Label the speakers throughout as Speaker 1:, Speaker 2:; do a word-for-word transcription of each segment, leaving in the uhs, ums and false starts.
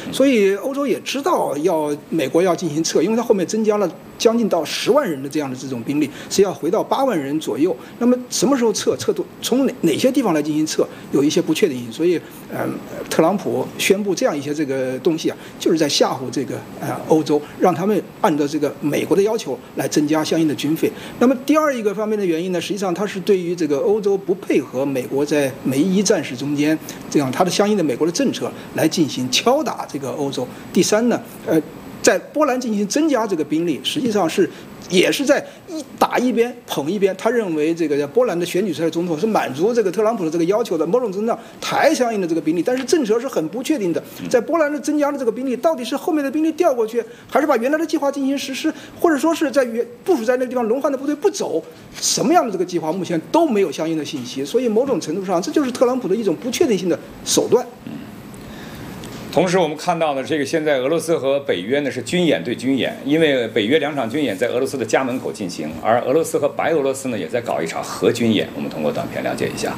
Speaker 1: 所以欧洲也知道要美国要进行撤，因为它后面增加了将近到十万人的这样的这种兵力，是要回到八万人左右。那么什么时候撤？撤多从哪哪些地方来进行撤？有一些不确定性。所以，嗯，特朗普宣布这样一些这个东西啊，就是在吓唬这个呃欧洲，让他们按照这个美国的要求来增加相应的军费。那么第二一个方面的原因呢，实际上它是对于这个欧洲不配合美国在美伊战事中间这样它的相应的美国的政策来进行敲打这个欧洲。第三呢，呃。在波兰进行增加这个兵力，实际上是也是在一打一边捧一边。他认为这个波兰的选举出来的总统是满足这个特朗普的这个要求的，某种程度上抬相应的这个兵力，但是政策是很不确定的。在波兰的增加的这个兵力，到底是后面的兵力调过去，还是把原来的计划进行实施，或者说是在原部署在那个地方轮换的部队不走，什么样的这个计划目前都没有相应的信息。所以某种程度上，这就是特朗普的一种不确定性的手段。
Speaker 2: 同时，我们看到呢，这个现在俄罗斯和北约呢是军演对军演，因为北约两场军演在俄罗斯的家门口进行，而俄罗斯和白俄罗斯呢也在搞一场核军演。我们通过短片了解一下。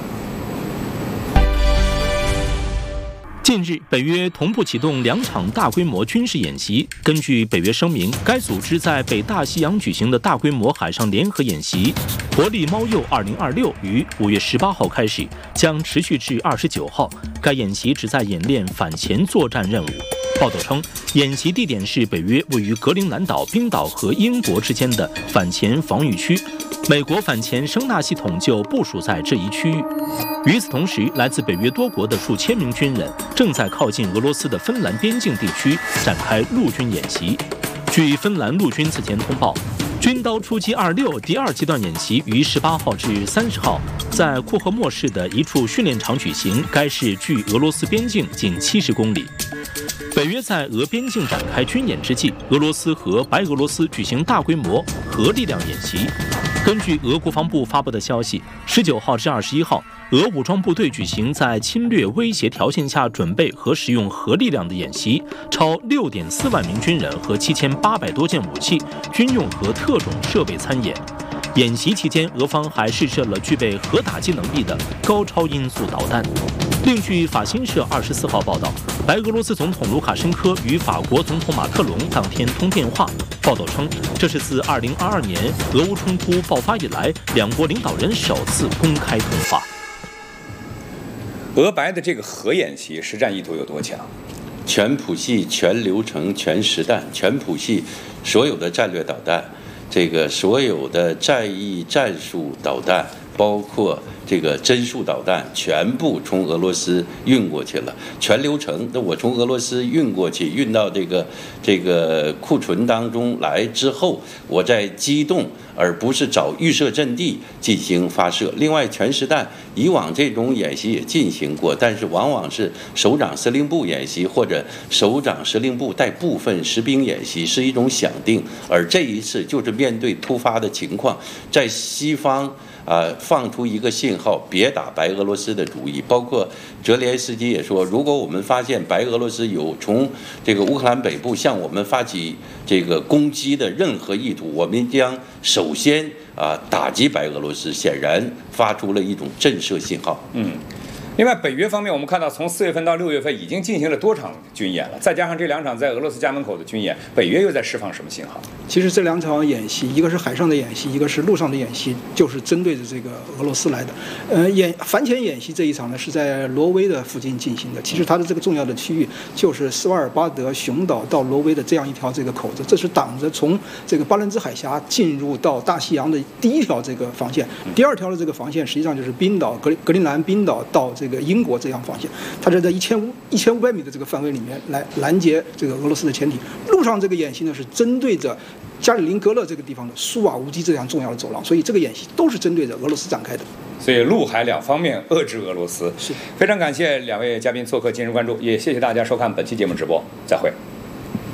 Speaker 3: 近日，北约同步启动两场大规模军事演习。根据北约声明，该组织在北大西洋举行的大规模海上联合演习“活力猫鼬二零二六”于五月十八号开始，将持续至二十九号。该演习旨在演练反潜作战任务。报道称，演习地点是北约位于格陵兰岛、冰岛和英国之间的反潜防御区。美国反潜声纳系统就部署在这一区域。与此同时，来自北约多国的数千名军人正在靠近俄罗斯的芬兰边境地区展开陆军演习。据芬兰陆军此前通报，军刀出击二六第二阶段演习于十八号至三十号在库赫莫市的一处训练场举行，该市距俄罗斯边境仅七十公里。北约在俄边境展开军演之际，俄罗斯和白俄罗斯举行大规模核力量演习。根据俄国防部发布的消息，十九号至二十一号，俄武装部队举行在侵略威胁条件下准备和使用核力量的演习，超六点四万名军人和七千八百多件武器、军用和特种设备参演。演习期间，俄方还试射了具备核打击能力的高超音速导弹。另据法新社二十四号报道，白俄罗斯总统卢卡申科与法国总统马克龙当天通电话。报道称，这是自二零二二年俄乌冲突爆发以来，两国领导人首次公开通话。
Speaker 2: 俄白的这个核演习实战意图有多强？
Speaker 4: 全谱系、全流程、全实弹，全谱系所有的战略导弹，这个所有的战役战术导弹，包括这个针速导弹，全部从俄罗斯运过去了。全流程，那我从俄罗斯运过去，运到这个这个库存当中来之后，我再机动，而不是找预设阵地进行发射。另外，全实弹以往这种演习也进行过，但是往往是首长司令部演习或者首长司令部带部分实兵演习，是一种想定。而这一次就是面对突发的情况，在西方啊、呃、放出一个信号，别打白俄罗斯的主意。包括泽连斯基也说，如果我们发现白俄罗斯有从这个乌克兰北部向我们发起这个攻击的任何意图，我们将首先啊、呃、打击白俄罗斯。显然发出了一种震慑信号。
Speaker 2: 嗯。另外，北约方面，我们看到从四月份到六月份已经进行了多场军演了，再加上这两场在俄罗斯家门口的军演，北约又在释放什么信号？
Speaker 1: 其实这两场演习，一个是海上的演习，一个是陆上的演习，就是针对着这个俄罗斯来的。呃，演反潜演习这一场呢是在挪威的附近进行的。其实它的这个重要的区域就是斯瓦尔巴德熊岛到挪威的这样一条这个口子，这是挡着从这个巴伦支海峡进入到大西洋的第一条这个防线。第二条的这个防线实际上就是冰岛、格格陵兰冰岛到这个英国这样防线，它是在一千五一千五百米的这个范围里面来拦截这个俄罗斯的潜艇。陆上这个演习呢是针对着加里宁格勒这个地方的苏瓦乌基这样重要的走廊，所以这个演习都是针对着俄罗斯展开的。
Speaker 2: 所以陆海两方面遏制俄罗斯。
Speaker 1: 是，
Speaker 2: 非常感谢两位嘉宾做客今日关注，也谢谢大家收看本期节目直播，再会。